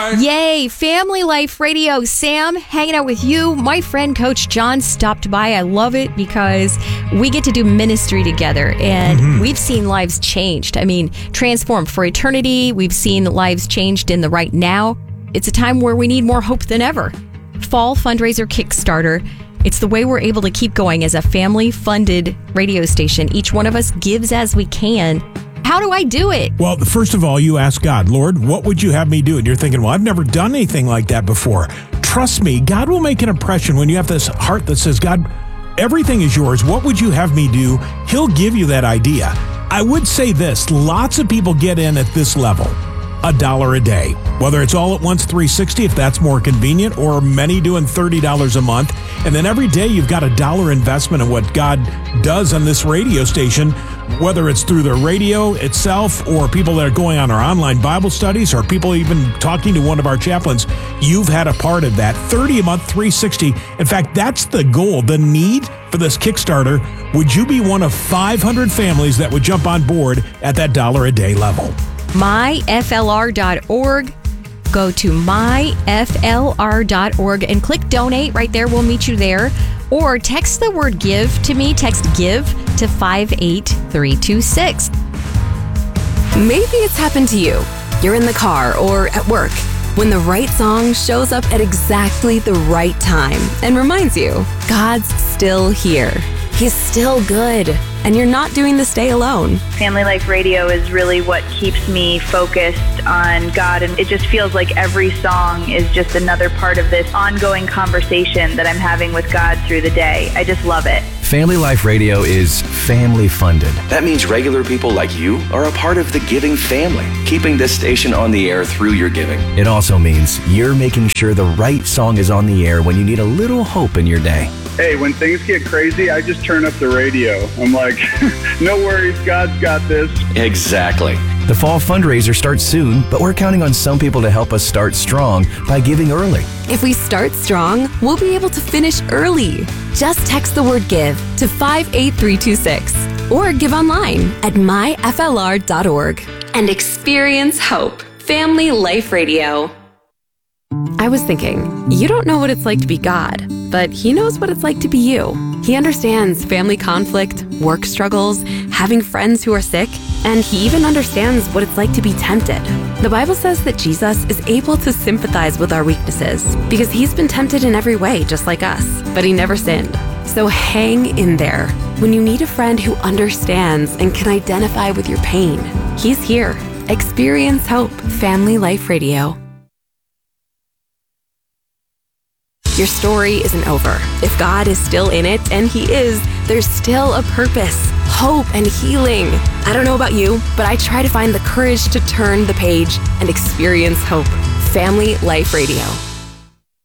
Life. Yay, Family Life Radio. Sam, hanging out with you. My friend Coach John stopped by. I love it because we get to do ministry together, and we've seen lives changed. I mean, transformed for eternity. We've seen lives changed in the right now. It's a time where we need more hope than ever. Fall Fundraiser Kickstarter. It's the way we're able to keep going as a family-funded radio station. Each one of us gives as we can. How do I do it? Well, first of all, you ask God, Lord, what would you have me do? And you're thinking, well, I've never done anything like that before. Trust me, God will make an impression when you have this heart that says, God, everything is yours. What would you have me do? He'll give you that idea. I would say this, lots of people get in at this level. $1 a day, whether it's all at once $360 if that's more convenient, or many doing $30 a month. And then every day you've got $1 investment in what God does on this radio station, whether it's through the radio itself or people that are going on our online Bible studies or people even talking to one of our chaplains. You've had a part of that. $30 a month, $360. In fact, that's the goal, the need for this Kickstarter. Would you be one of 500 families that would jump on board at that $1 a day level? myflr.org. Go to myflr.org and click donate right there. We'll meet you there. Or text the word give to me. Text give to 58326. Maybe it's happened to you. You're in the car or at work when the right song shows up at exactly the right time and reminds you, God's still here. He's still good, and you're not doing this day alone. Family Life Radio is really what keeps me focused on God, and it just feels like every song is just another part of this ongoing conversation that I'm having with God through the day. I just love it. Family Life Radio is family funded. That means regular people like you are a part of the giving family, keeping this station on the air through your giving. It also means you're making sure the right song is on the air when you need a little hope in your day. Hey, when things get crazy, I just turn up the radio. I'm like, no worries, God's got this. Exactly. The fall fundraiser starts soon, but we're counting on some people to help us start strong by giving early. If we start strong, we'll be able to finish early. Just text the word give to 58326 or give online at myflr.org and experience hope. Family Life Radio. I was thinking, you don't know what it's like to be God, but He knows what it's like to be you. He understands family conflict, work struggles, having friends who are sick, and He even understands what it's like to be tempted. The Bible says that Jesus is able to sympathize with our weaknesses because He's been tempted in every way, just like us, but He never sinned. So hang in there. When you need a friend who understands and can identify with your pain, He's here. Experience hope. Family Life Radio. Your story isn't over. If God is still in it, and He is, there's still a purpose, hope, and healing. I don't know about you, but I try to find the courage to turn the page and experience hope. Family Life Radio.